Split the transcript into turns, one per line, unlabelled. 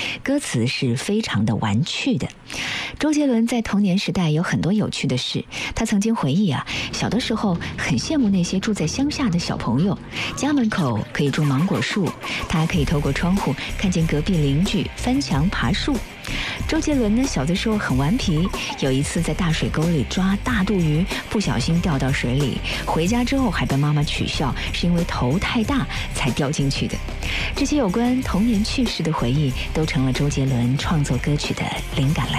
歌词是非常的玩趣的。周杰伦在童年时代有很多有趣的事，他曾经回忆小的时候很羡慕那些住在乡下的小朋友，家门口可以种芒果树，他还可以透过窗户看见隔壁邻居翻墙爬树。周杰伦呢，小的时候很顽皮，有一次在大水沟里抓大肚鱼，不小心掉到水里，回家之后还被妈妈取笑，是因为头太大才掉进去的。这些有关童年趣事的回忆，都成了周杰伦创作歌曲的灵感来